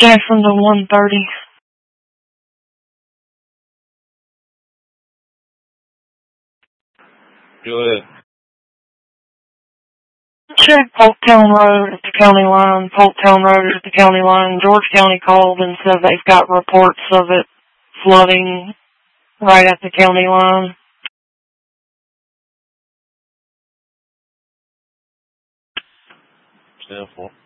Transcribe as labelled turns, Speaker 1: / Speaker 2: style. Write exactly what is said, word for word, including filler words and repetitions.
Speaker 1: Jacksonville one thirty.
Speaker 2: Go ahead.
Speaker 1: Check Polktown Road at the county line. Polktown Road at the county line. George County called and said they've got reports of it flooding right at the county line.
Speaker 2: ten four.